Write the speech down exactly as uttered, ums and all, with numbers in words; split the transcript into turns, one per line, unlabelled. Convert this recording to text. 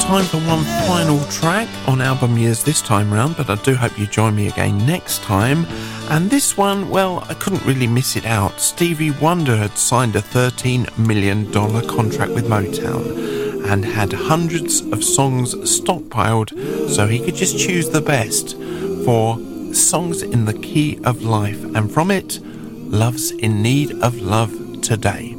time for one final track on Album Years this time round, but I do hope you join me again next time. And this one, well, I couldn't really miss it out. Stevie Wonder had signed a thirteen million dollars contract with Motown and had hundreds of songs stockpiled so he could just choose the best for Songs in the Key of Life, and from it, Love's in Need of Love Today.